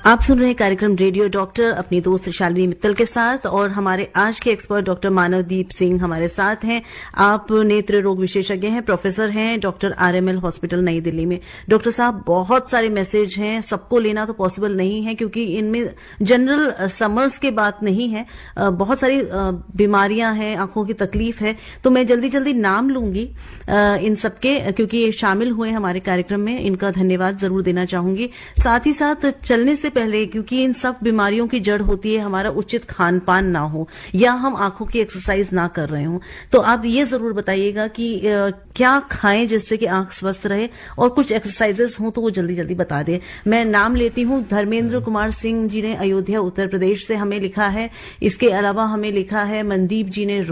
आप सुन रहे हैं कार्यक्रम रेडियो डॉक्टर अपनी दोस्त शालिनी मित्तल के साथ, और हमारे आज के एक्सपर्ट डॉक्टर मानवदीप सिंह हमारे साथ हैं। आप नेत्र रोग विशेषज्ञ हैं, प्रोफेसर हैं डॉक्टर आरएमएल हॉस्पिटल नई दिल्ली में। डॉक्टर साहब, बहुत सारे मैसेज हैं, सबको लेना तो पॉसिबल नहीं है क्योंकि इनमें जनरल समर्स की बात नहीं है, बहुत सारी बीमारियां हैं, आंखों की तकलीफ है, तो मैं जल्दी जल्दी नाम लूंगी इन सबके, क्योंकि ये शामिल हुए हमारे कार्यक्रम में, इनका धन्यवाद जरूर देना चाहूंगी। साथ ही साथ चलने से पहले, क्योंकि इन सब बीमारियों की जड़ होती है हमारा उचित खान पान ना हो या हम आंखों की एक्सरसाइज ना कर रहे हो, तो आप ये जरूर बताइएगा कि क्या खाएं जिससे कि आंख स्वस्थ रहे, और कुछ एक्सरसाइजेस हो तो वो जल्दी जल्दी बता दें। मैं नाम लेती हूं, धर्मेंद्र कुमार सिंह जी ने अयोध्या उत्तर प्रदेश से हमें लिखा है, इसके अलावा हमें लिखा है मनदीप जी ने